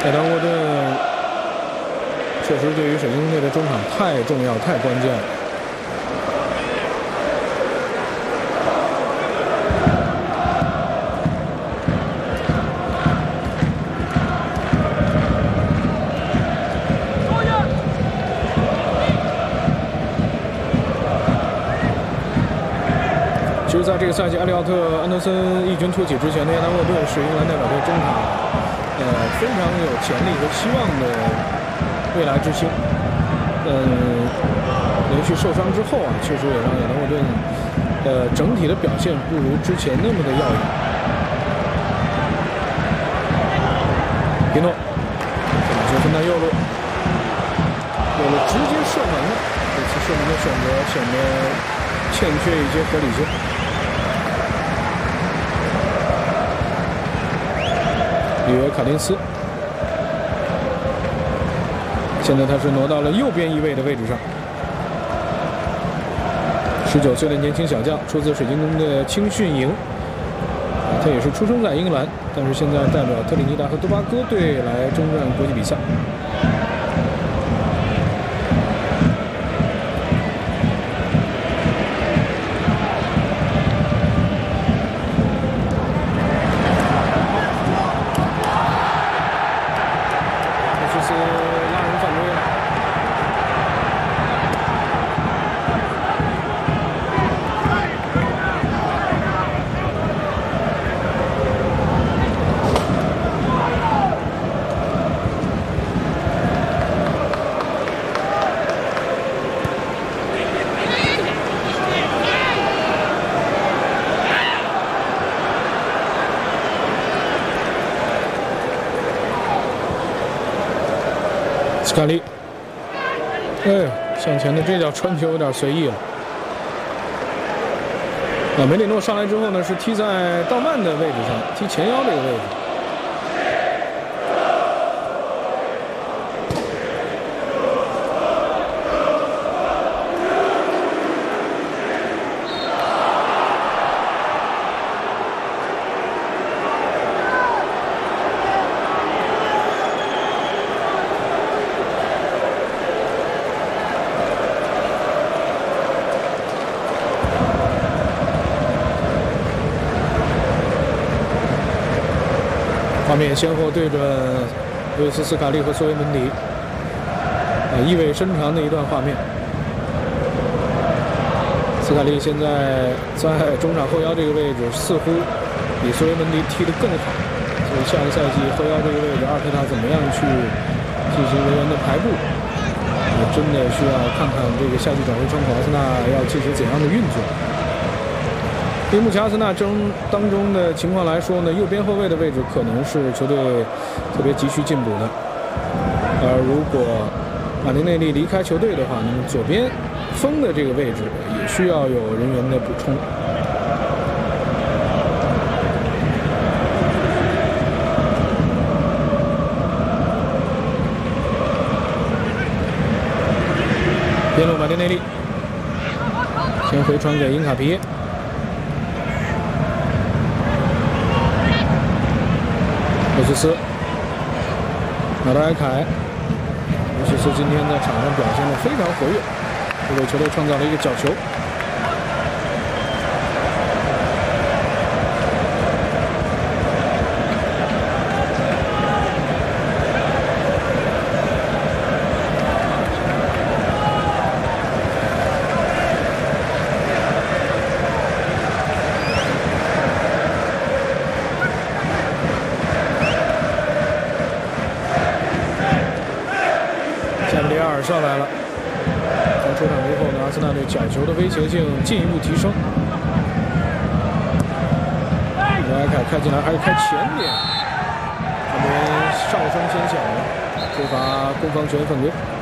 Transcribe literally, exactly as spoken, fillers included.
亚当沃顿确实对于水晶宫队的中场太重要、太关键了。其实，在这个赛季，埃利奥特·安德森异军突起之前呢，亚当沃顿是英格兰代表队中场，呃，非常有潜力和希望的未来之星。嗯，连续受伤之后啊，确实也让亚当沃顿，呃，整体的表现不如之前那么的耀眼。皮诺，这分到右路，右路直接射门了。这次射门的选择显得欠缺一些合理性。里约卡丁斯，现在他是挪到了右边翼位的位置上。十九岁的年轻小将，出自水晶宫的青训营，他也是出生在英格兰，但是现在代表特立尼达和多巴哥队来征战国际比赛。斯卡利，哎，向前的这脚传球有点随意了。啊，梅里诺上来之后呢，是踢在道曼的位置上，踢前腰这个位置。画面先后对准路易斯·斯卡利和索维门迪，啊，意味深长的一段画面。斯卡利现在在中场后腰这个位置，似乎比索维门迪踢得更好，所以下个赛季后腰这个位置，阿尔特塔怎么样去进行人员的排布，也真的需要看看这个夏季转会窗口阿森纳要进行怎样的运作。对目前阿森纳争当中的情况来说呢，右边后卫的位置可能是球队特别急需进补的。而如果马丁内利离开球队的话，那么左边锋的这个位置也需要有人员的补充。边路马丁内利，先回传给因卡皮耶。罗西斯，马德埃凯，罗西斯今天在场上表现得非常活跃，这为球队创造了一个角球。上来了，刚出场之后呢，阿森纳对角球的威胁性进一步提升。马埃凯开进来还是开前点，这边哨声先响了，吹罚攻方权犯规。